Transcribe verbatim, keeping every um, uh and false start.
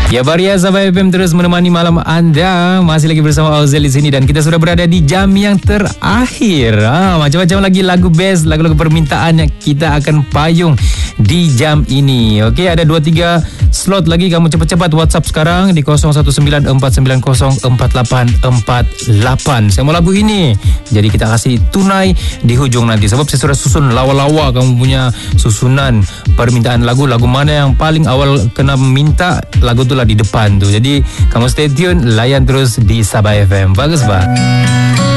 Ya, Baria Sabah F M terus menemani malam anda. Masih lagi bersama Auzel di sini dan kita sudah berada di jam yang terakhir. Ha, macam-macam lagi lagu best, lagu-lagu permintaan yang kita akan payung di jam ini. Okey, ada dua tiga slot lagi. Kamu cepat-cepat WhatsApp sekarang di kosong satu sembilan empat sembilan kosong empat lapan empat lapan. Saya mau lagu ini. Jadi kita kasih tunai di hujung nanti. Sebab saya sudah susun lawa-lawa kamu punya susunan permintaan lagu. Lagu mana yang paling awal kena minta, lagu tu lah di depan tu. Jadi kamu stay tune, layan terus di Sabah F M. Bagus, Pak.